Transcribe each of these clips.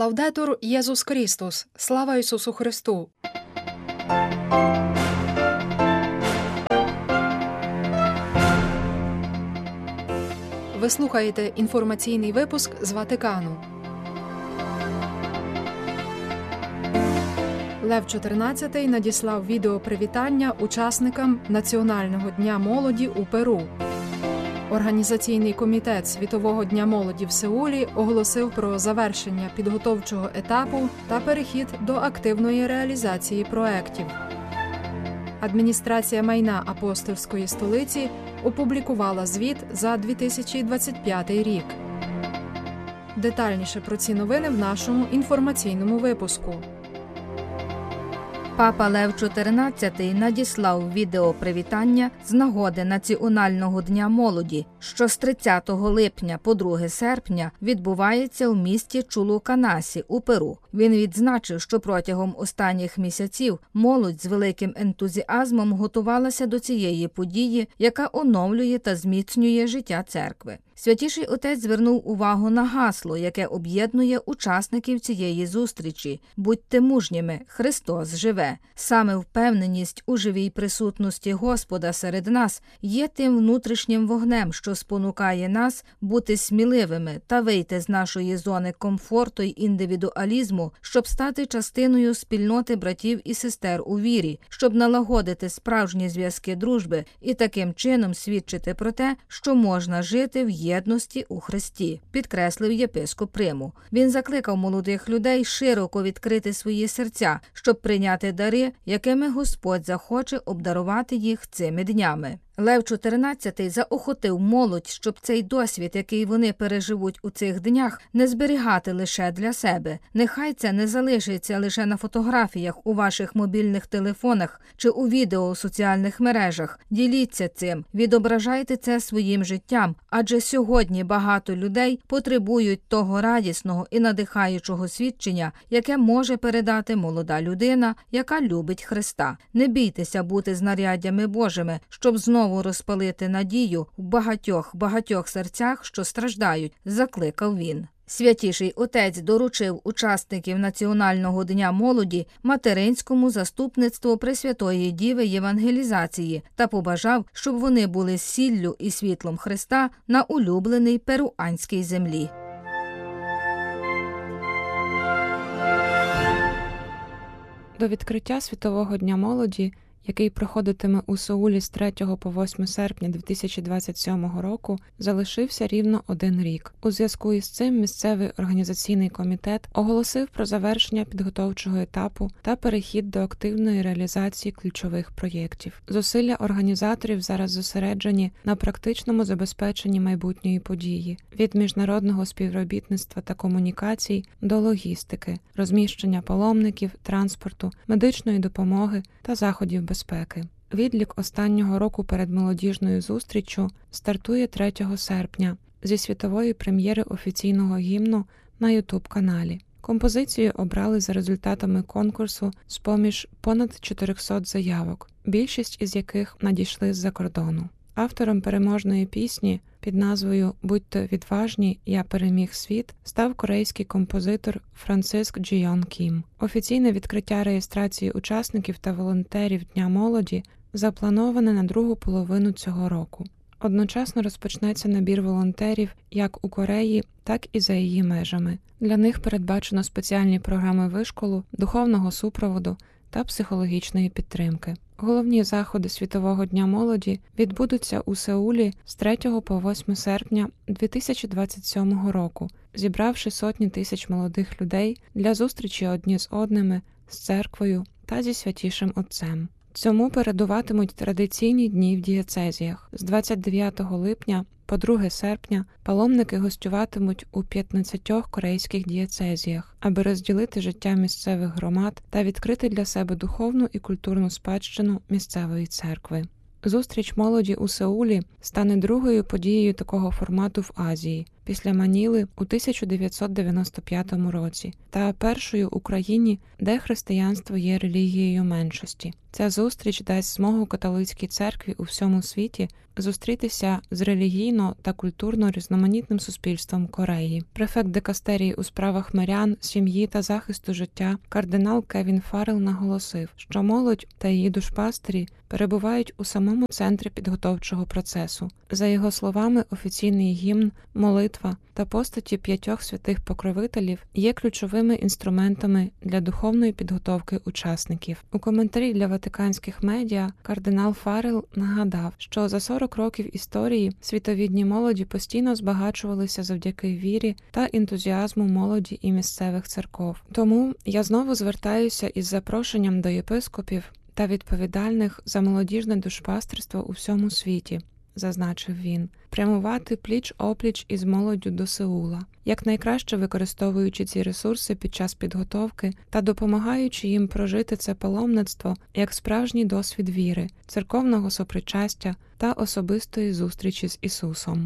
Лаудетур Єсус Христос! Слава Ісусу Христу! Ви слухаєте інформаційний випуск з Ватикану. Лев XIV надіслав відеопривітання учасникам Національного дня молоді у Перу. Організаційний комітет Світового дня молоді в Сеулі оголосив про завершення підготовчого етапу та перехід до активної реалізації проєктів. Адміністрація майна апостольської столиці опублікувала звіт за 2025 рік. Детальніше про ці новини в нашому інформаційному випуску. Папа Лев XIV надіслав відеопривітання з нагоди Національного дня молоді, що з 30 липня по 2 серпня відбувається у місті Чулуканасі у Перу. Він відзначив, що протягом останніх місяців молодь з великим ентузіазмом готувалася до цієї події, яка оновлює та зміцнює життя церкви. Святіший Отець звернув увагу на гасло, яке об'єднує учасників цієї зустрічі «Будьте мужніми, Христос живе». Саме впевненість у живій присутності Господа серед нас є тим внутрішнім вогнем, що спонукає нас бути сміливими та вийти з нашої зони комфорту й індивідуалізму, щоб стати частиною спільноти братів і сестер у вірі, щоб налагодити справжні зв'язки дружби і таким чином свідчити про те, що можна жити в єдності у Христі, підкреслив єпископ Риму. Він закликав молодих людей широко відкрити свої серця, щоб прийняти дари, якими Господь захоче обдарувати їх цими днями. Лев XIV заохотив молодь, щоб цей досвід, який вони переживуть у цих днях, не зберігати лише для себе. Нехай це не залишиться лише на фотографіях у ваших мобільних телефонах чи у відео у соціальних мережах. Діліться цим, відображайте це своїм життям, адже сьогодні багато людей потребують того радісного і надихаючого свідчення, яке може передати молода людина, яка любить Христа. Не бійтеся бути знаряддями Божими, щоб знову розпалити надію в багатьох серцях, що страждають, закликав він. Святіший Отець доручив учасників Національного дня молоді материнському заступництву Пресвятої Діви євангелізації та побажав, щоб вони були сіллю і світлом Христа на улюбленій перуанській землі. До відкриття Світового дня молоді, який проходитиме у Сеулі з 3 по 8 серпня 2027 року, залишився рівно 1 рік. У зв'язку із цим місцевий організаційний комітет оголосив про завершення підготовчого етапу та перехід до активної реалізації ключових проєктів. Зусилля організаторів зараз зосереджені на практичному забезпеченні майбутньої події, від міжнародного співробітництва та комунікацій до логістики, розміщення паломників, транспорту, медичної допомоги та заходів безпеки. Відлік останнього року перед молодіжною зустріччю стартує 3 серпня зі світової прем'єри офіційного гімну на YouTube-каналі. Композицію обрали за результатами конкурсу з-поміж понад 400 заявок, більшість із яких надійшли з-за кордону. Автором переможної пісні під назвою «Будьте відважні, я переміг світ» став корейський композитор Франциск Джійон Кім. Офіційне відкриття реєстрації учасників та волонтерів Дня молоді заплановане на другу половину цього року. Одночасно розпочнеться набір волонтерів як у Кореї, так і за її межами. Для них передбачено спеціальні програми вишколу, духовного супроводу та психологічної підтримки. Головні заходи Світового дня молоді відбудуться у Сеулі з 3 по 8 серпня 2027 року, зібравши сотні тисяч молодих людей для зустрічі одні з одними, з церквою та зі Святішим Отцем. Цьому передуватимуть традиційні дні в дієцезіях. З 29 липня по 2 серпня паломники гостюватимуть у 15 корейських дієцезіях, аби розділити життя місцевих громад та відкрити для себе духовну і культурну спадщину місцевої церкви. Зустріч молоді у Сеулі стане другою подією такого формату в Азії. після Маніли у 1995 році та першою у країні, де християнство є релігією меншості. Ця зустріч дасть змогу католицькій церкві у всьому світі зустрітися з релігійно та культурно різноманітним суспільством Кореї. Префект дикастерії у справах мирян, сім'ї та захисту життя кардинал Кевін Фаррелл наголосив, що молодь та її душпастері перебувають у самому центрі підготовчого процесу. За його словами, офіційний гімн, молитва та постаті 5 святих покровителів є ключовими інструментами для духовної підготовки учасників. У коментарі для ватиканських медіа кардинал Фаррелл нагадав, що за 40 років історії світові дні молоді постійно збагачувалися завдяки вірі та ентузіазму молоді і місцевих церков. Тому я знову звертаюся із запрошенням до єпископів та відповідальних за молодіжне душпастерство у всьому світі, зазначив він, прямувати пліч-опліч із молоддю до Сеула, якнайкраще використовуючи ці ресурси під час підготовки та допомагаючи їм прожити це паломництво як справжній досвід віри, церковного сопричастя та особистої зустрічі з Ісусом.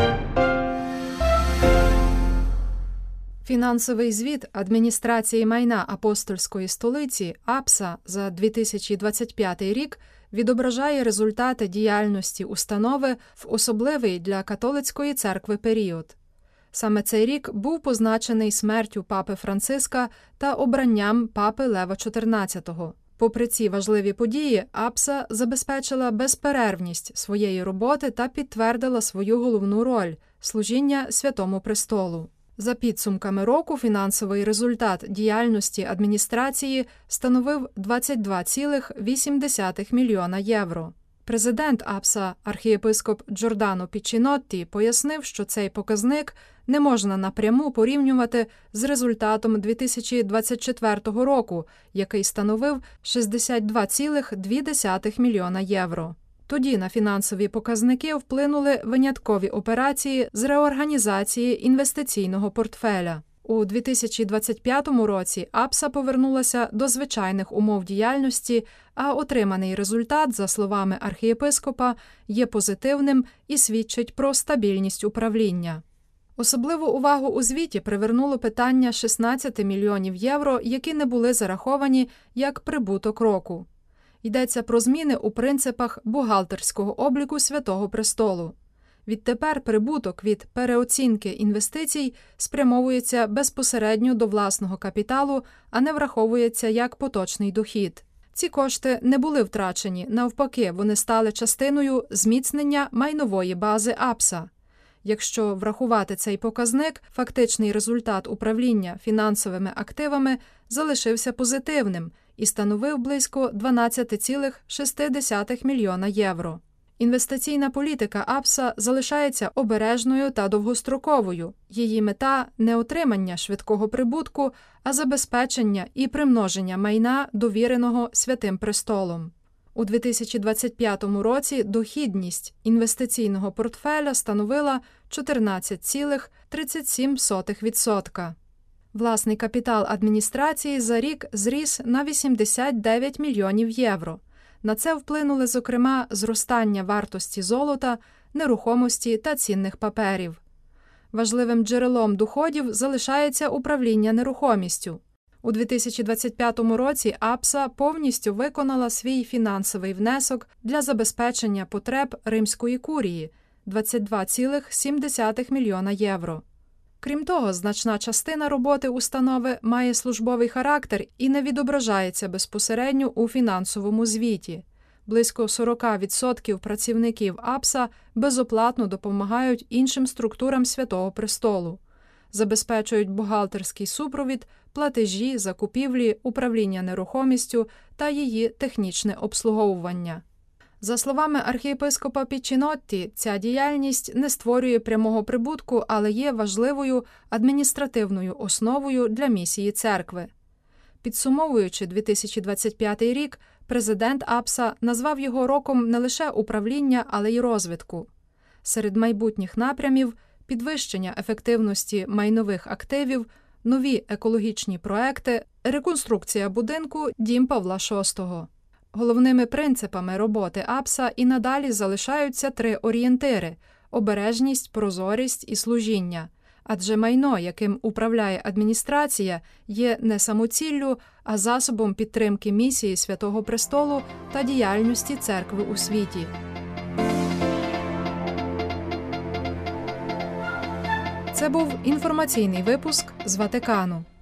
Фінансовий звіт Адміністрації майна Апостольської столиці АПСА за 2025 рік відображає результати діяльності установи в особливий для католицької церкви період. Саме цей рік був позначений смертю папи Франциска та обранням папи Лева XIV. Попри ці важливі події, АПСА забезпечила безперервність своєї роботи та підтвердила свою головну роль – служіння Святому Престолу. За підсумками року фінансовий результат діяльності адміністрації становив 22,8 мільйона євро. Президент АПСА архієпископ Джордано Пічінотті пояснив, що цей показник не можна напряму порівнювати з результатом 2024 року, який становив 62,2 мільйона євро. Тоді на фінансові показники вплинули виняткові операції з реорганізації інвестиційного портфеля. У 2025 році АПСА повернулася до звичайних умов діяльності, а отриманий результат, за словами архієпископа, є позитивним і свідчить про стабільність управління. Особливу увагу у звіті привернуло питання 16 мільйонів євро, які не були зараховані як прибуток року. Йдеться про зміни у принципах бухгалтерського обліку Святого Престолу. Відтепер прибуток від переоцінки інвестицій спрямовується безпосередньо до власного капіталу, а не враховується як поточний дохід. Ці кошти не були втрачені, навпаки, вони стали частиною зміцнення майнової бази АПСА. Якщо врахувати цей показник, фактичний результат управління фінансовими активами залишився позитивним і становив близько 12,6 мільйона євро. Інвестиційна політика АПСА залишається обережною та довгостроковою. Її мета – не отримання швидкого прибутку, а забезпечення і примноження майна, довіреного Святим Престолом. У 2025 році дохідність інвестиційного портфеля становила 14,37%. Власний капітал адміністрації за рік зріс на 89 мільйонів євро. На це вплинули, зокрема, зростання вартості золота, нерухомості та цінних паперів. Важливим джерелом доходів залишається управління нерухомістю. У 2025 році АПСА повністю виконала свій фінансовий внесок для забезпечення потреб Римської курії – 22,7 мільйона євро. Крім того, значна частина роботи установи має службовий характер і не відображається безпосередньо у фінансовому звіті. Близько 40% працівників АПСА безоплатно допомагають іншим структурам Святого Престолу. Забезпечують бухгалтерський супровід, платежі, закупівлі, управління нерухомістю та її технічне обслуговування. За словами архієпископа Пічінотті, ця діяльність не створює прямого прибутку, але є важливою адміністративною основою для місії церкви. Підсумовуючи 2025 рік, президент АПСА назвав його роком не лише управління, але й розвитку. Серед майбутніх напрямів – підвищення ефективності майнових активів, нові екологічні проекти, реконструкція будинку «Дім Павла VI». Головними принципами роботи АПСА і надалі залишаються 3 орієнтири – обережність, прозорість і служіння. Адже майно, яким управляє адміністрація, є не самоціллю, а засобом підтримки місії Святого Престолу та діяльності церкви у світі. Це був інформаційний випуск з Ватикану.